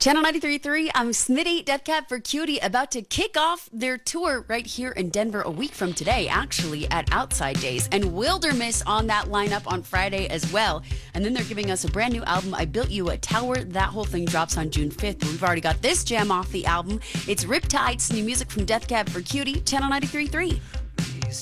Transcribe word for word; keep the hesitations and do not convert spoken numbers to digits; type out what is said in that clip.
Channel ninety-three point three, I'm Smitty. Death Cab for Cutie about to kick off their tour right here in Denver a week from today, actually, at Outside Days. And Wildermiss on that lineup on Friday as well. And then they're giving us a brand new album, I Built You a Tower. That whole thing drops on June fifth. But we've already got this jam off the album. It's Riptide's new music from Death Cab for Cutie, Channel ninety-three point three.